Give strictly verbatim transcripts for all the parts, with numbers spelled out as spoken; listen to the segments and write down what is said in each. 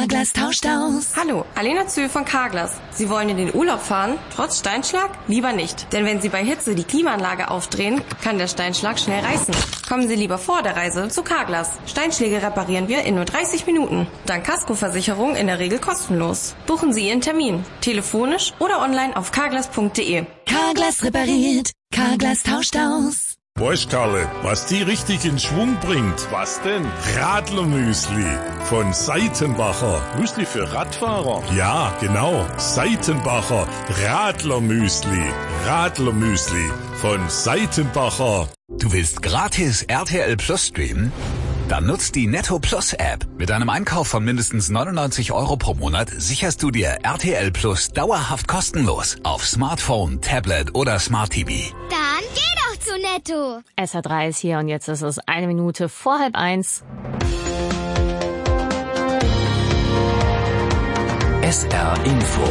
Carglass tauscht aus. Hallo, Alena Zühl von Carglass. Sie wollen in den Urlaub fahren, trotz Steinschlag? Lieber nicht. Denn wenn Sie bei Hitze die Klimaanlage aufdrehen, kann der Steinschlag schnell reißen. Kommen Sie lieber vor der Reise zu Carglass. Steinschläge reparieren wir in nur dreißig Minuten. Dank Kaskoversicherung in der Regel kostenlos. Buchen Sie Ihren Termin. Telefonisch oder online auf carglass punkt de. Carglass repariert. Carglass tauscht aus. Weißt Karle, was die richtig in Schwung bringt? Was denn? Radlermüsli von Seitenbacher. Müsli für Radfahrer? Ja, genau. Seitenbacher Radlermüsli. Radlermüsli von Seitenbacher. Du willst gratis R T L Plus streamen? Dann nutzt die Netto Plus App. Mit einem Einkauf von mindestens neunundneunzig Euro pro Monat sicherst du dir R T L Plus dauerhaft kostenlos auf Smartphone, Tablet oder Smart T V. Dann geh doch zu Netto. S R drei ist hier und jetzt ist es eine Minute vor halb eins. S R Info.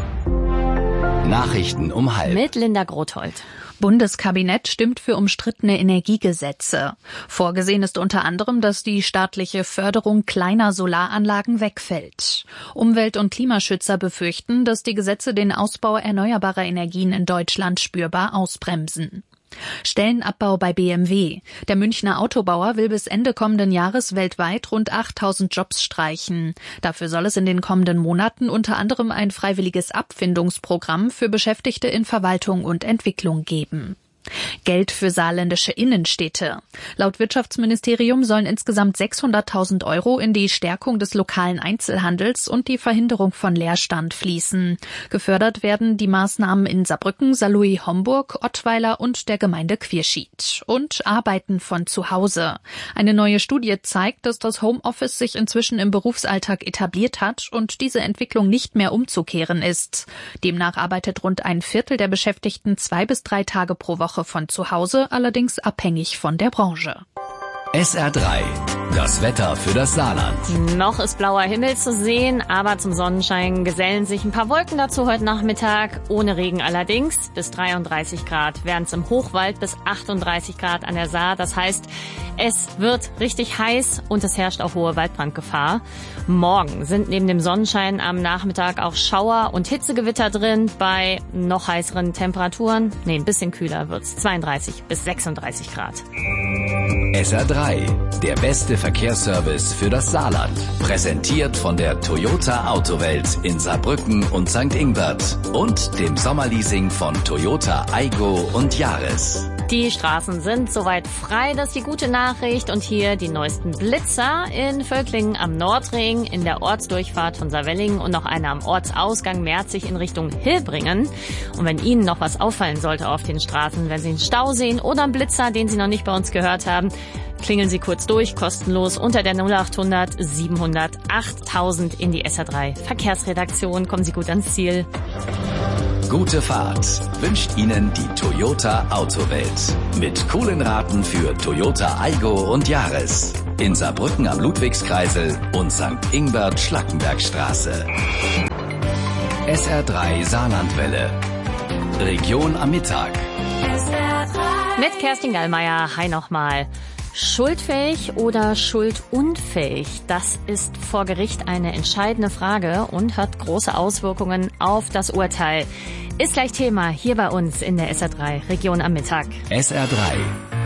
Nachrichten um halb. Mit Linda Grothold. Bundeskabinett stimmt für umstrittene Energiegesetze. Vorgesehen ist unter anderem, dass die staatliche Förderung kleiner Solaranlagen wegfällt. Umwelt- und Klimaschützer befürchten, dass die Gesetze den Ausbau erneuerbarer Energien in Deutschland spürbar ausbremsen. Stellenabbau bei B M W. Der Münchner Autobauer will bis Ende kommenden Jahres weltweit rund achttausend Jobs streichen. Dafür soll es in den kommenden Monaten unter anderem ein freiwilliges Abfindungsprogramm für Beschäftigte in Verwaltung und Entwicklung geben. Geld für saarländische Innenstädte. Laut Wirtschaftsministerium sollen insgesamt sechshunderttausend Euro in die Stärkung des lokalen Einzelhandels und die Verhinderung von Leerstand fließen. Gefördert werden die Maßnahmen in Saarbrücken, Saarlouis, Homburg, Ottweiler und der Gemeinde Quierschied. Und Arbeiten von zu Hause. Eine neue Studie zeigt, dass das Homeoffice sich inzwischen im Berufsalltag etabliert hat und diese Entwicklung nicht mehr umzukehren ist. Demnach arbeitet rund ein Viertel der Beschäftigten zwei bis drei Tage pro Woche von zu Hause, allerdings abhängig von der Branche. S R drei. Das Wetter für das Saarland. Noch ist blauer Himmel zu sehen, aber zum Sonnenschein gesellen sich ein paar Wolken dazu heute Nachmittag. Ohne Regen allerdings. Bis dreiunddreißig Grad wären es im Hochwald, bis achtunddreißig Grad an der Saar. Das heißt, es wird richtig heiß und es herrscht auch hohe Waldbrandgefahr. Morgen sind neben dem Sonnenschein am Nachmittag auch Schauer und Hitzegewitter drin. Bei noch heißeren Temperaturen, nee, ein bisschen kühler wird's, zweiunddreißig bis sechsunddreißig Grad. S R drei, der beste Verkehrsservice für das Saarland. Präsentiert von der Toyota Autowelt in Saarbrücken und Sankt Ingbert und dem Sommerleasing von Toyota Aygo und Yaris. Die Straßen sind soweit frei, das ist die gute Nachricht. Und hier die neuesten Blitzer in Völklingen am Nordring, in der Ortsdurchfahrt von Saarwellingen und noch einer am Ortsausgang Merzig in Richtung Hilbringen. Und wenn Ihnen noch was auffallen sollte auf den Straßen, wenn Sie einen Stau sehen oder einen Blitzer, den Sie noch nicht bei uns gehört haben, klingeln Sie kurz durch, kostenlos unter der null acht hundert siebenhundert achttausend in die S R drei Verkehrsredaktion. Kommen Sie gut ans Ziel. Gute Fahrt wünscht Ihnen die Toyota Autowelt. Mit coolen Raten für Toyota Aygo und Yaris. In Saarbrücken am Ludwigskreisel und Sankt Ingbert Schlackenbergstraße. S R drei Saarlandwelle. Region am Mittag. Mit Kerstin Gallmeier. Hi nochmal. Schuldfähig oder schuldunfähig? Das ist vor Gericht eine entscheidende Frage und hat große Auswirkungen auf das Urteil. Ist gleich Thema hier bei uns in der S R drei Region am Mittag. S R drei